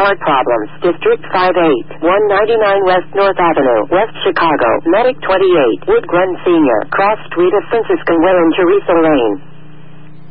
Heart Problems, District 58, 199 West North Avenue, West Chicago, Medic 28, Wood Glen Sr., Cross Street of Franciscan Way and Teresa Lane.